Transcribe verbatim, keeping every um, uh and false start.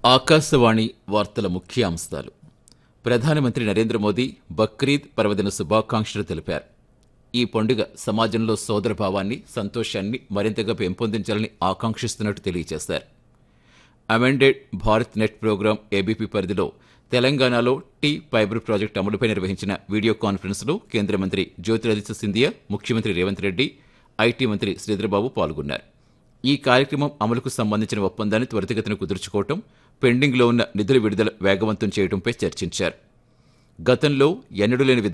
ఆకాశవాణి వార్తల ముఖ్యాంశాలు. ప్రధానమంత్రి నరేంద్ర మోదీ బక్రీద్ పర్వదిన శుభాకాంక్షలు తెలిపారు. ఈ పండుగ సమాజంలో సోదరభావాన్ని, సంతోషాన్ని మరింతగా పెంపొందించాలని ఆకాంక్షిస్తున్నట్టు తెలియజేశారు. Amended Bharat net programme ABP పరిధిలో తెలంగాణలో టీ ఫైబర్ ప్రాజెక్టు అమలుపై నిర్వహించిన వీడియో కాన్ఫరెన్స్లో కేంద్ర మంత్రి జ్యోతిరాదిత్య సింధియా, ముఖ్యమంత్రి రేవంత్ రెడ్డి, ఐటీ మంత్రి శ్రీధర్బాబు పాల్గొన్నారు. ఈ కార్యక్రమం అమలుకు సంబంధించిన ఒప్పందాన్ని త్వరితగతిన కుదుర్చుకోవటం, పెండింగ్లో ఉన్న నిధుల విడుదల వేగవంతం చేయడంపై చర్చించారు. గతంలో ఎన్నడూ లేని